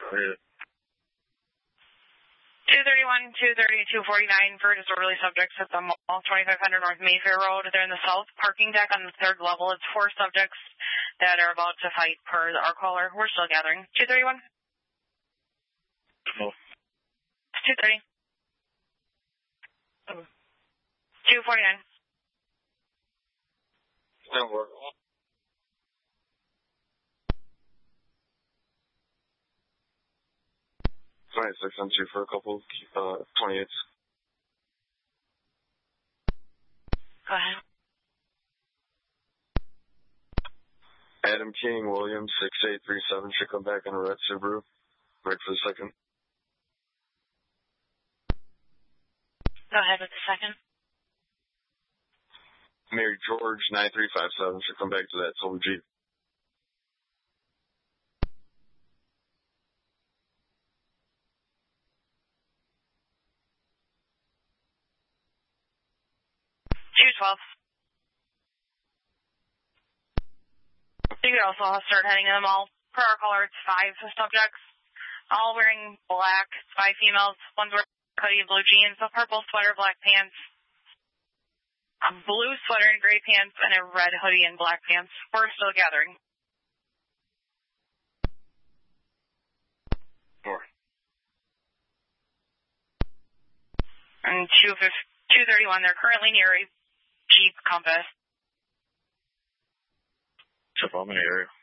Yeah. 231, 230, 249 for disorderly subjects at the mall, 2500 North Mayfair Road. They're in the south parking deck on the third level. It's 4 subjects that are about to fight per our caller. We're still gathering. 231? No. 230. 249. Don't work. 26 on 2 for a couple, 28s. Go ahead. Adam King Williams, 6837, should come back in a red Subaru. Right for the second. Go ahead with the second. Mary George, 9357, should come back to that silver Jeep. You could also start heading to the mall. Per our caller, it's 5 subjects, all wearing black, 5 females. One's wearing hoodie, blue jeans, a purple sweater, black pants, a blue sweater and gray pants, and a red hoodie and black pants. We're still gathering. 4. And 231, they're currently near a Jeep Compass. So I'm in the area.